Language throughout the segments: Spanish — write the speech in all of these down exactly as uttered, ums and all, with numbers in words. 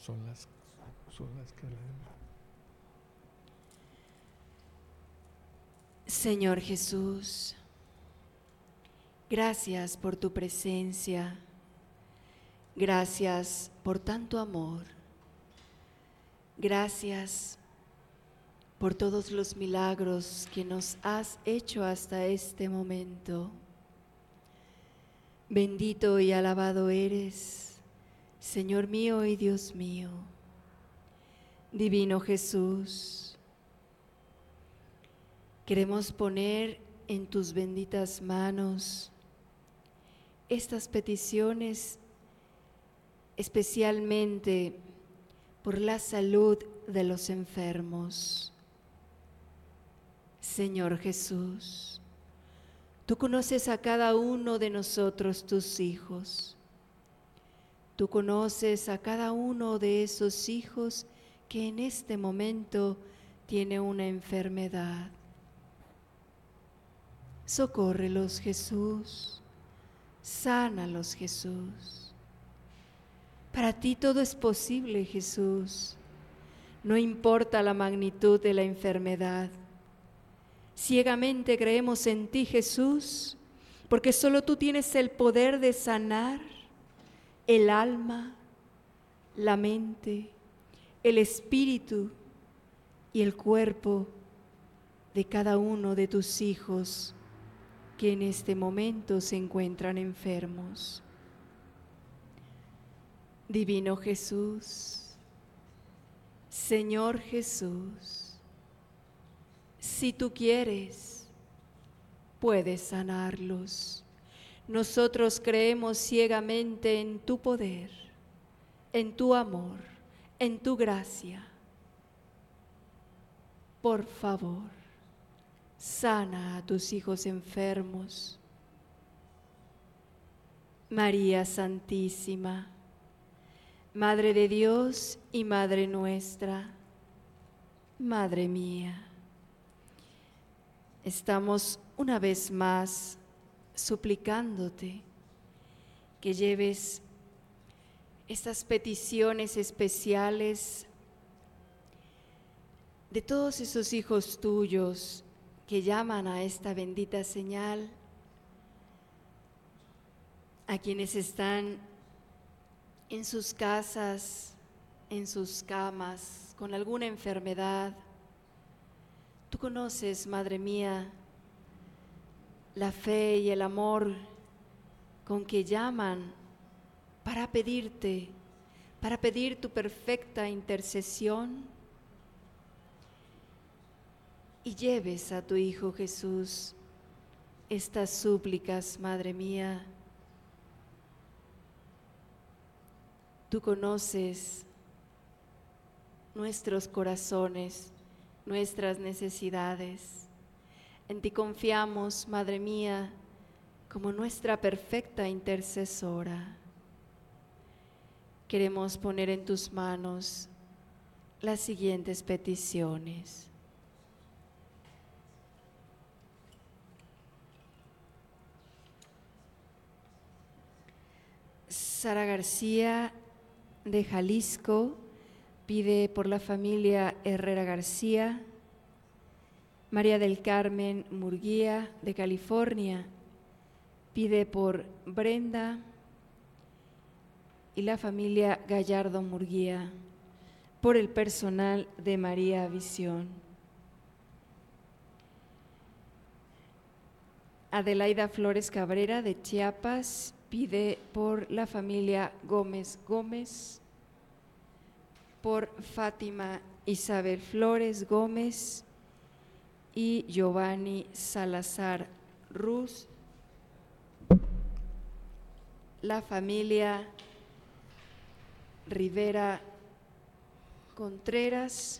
son las, son las que leemos. Señor Jesús, gracias por tu presencia, gracias por tanto amor, gracias por todos los milagros que nos has hecho hasta este momento. Bendito y alabado eres, Señor mío y Dios mío. Divino Jesús, queremos poner en tus benditas manos estas peticiones, especialmente por la salud de los enfermos. Señor Jesús, tú conoces a cada uno de nosotros, tus hijos. Tú conoces a cada uno de esos hijos que en este momento tiene una enfermedad. Socórrelos, Jesús. Sánalos, Jesús. Para ti todo es posible, Jesús. No importa la magnitud de la enfermedad. Ciegamente creemos en ti, Jesús, porque solo tú tienes el poder de sanar el alma, la mente, el espíritu y el cuerpo de cada uno de tus hijos que en este momento se encuentran enfermos. Divino Jesús, Señor Jesús, si tú quieres, puedes sanarlos. Nosotros creemos ciegamente en tu poder, en tu amor, en tu gracia. Por favor, sana a tus hijos enfermos. María Santísima, Madre de Dios y Madre nuestra, Madre mía, estamos una vez más suplicándote que lleves estas peticiones especiales de todos esos hijos tuyos que llaman a esta bendita señal, a quienes están en sus casas, en sus camas, con alguna enfermedad. Tú conoces, Madre mía, la fe y el amor con que llaman para pedirte, para pedir tu perfecta intercesión, y lleves a tu Hijo Jesús estas súplicas, Madre mía. Tú conoces nuestros corazones, nuestras necesidades. En ti confiamos, Madre mía, como nuestra perfecta intercesora. Queremos poner en tus manos las siguientes peticiones. Sara García, de Jalisco, pide por la familia Herrera García. María del Carmen Murguía, de California, pide por Brenda y la familia Gallardo Murguía, por el personal de María Visión. Adelaida Flores Cabrera, de Chiapas, pide por la familia Gómez Gómez, por Fátima Isabel Flores Gómez y Giovanni Salazar Ruz, la familia Rivera Contreras,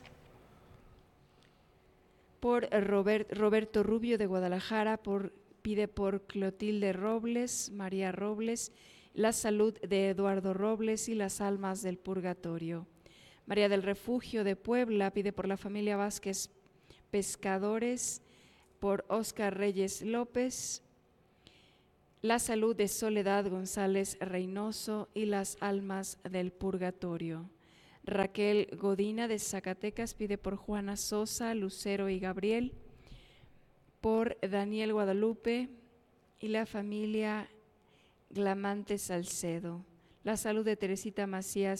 por Robert, Roberto Rubio de Guadalajara, por pide por Clotilde Robles, María Robles, la salud de Eduardo Robles y las almas del purgatorio. María del Refugio de Puebla pide por la familia Vázquez Pescadores, por Óscar Reyes López, la salud de Soledad González Reynoso y las almas del purgatorio. Raquel Godina de Zacatecas pide por Juana Sosa, Lucero y Gabriel, por Daniel Guadalupe y la familia Glamante Salcedo. La salud de Teresita Macías